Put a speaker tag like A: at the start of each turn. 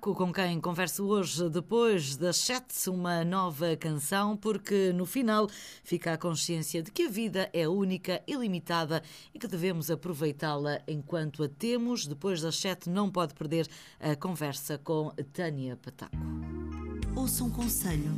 A: Pataco, com quem converso hoje depois das 7, uma nova canção, porque no final fica a consciência de que a vida é única, ilimitada e que devemos aproveitá-la enquanto a temos. Depois das 7 não pode perder a conversa com Tânia Pataco.
B: Ouça um conselho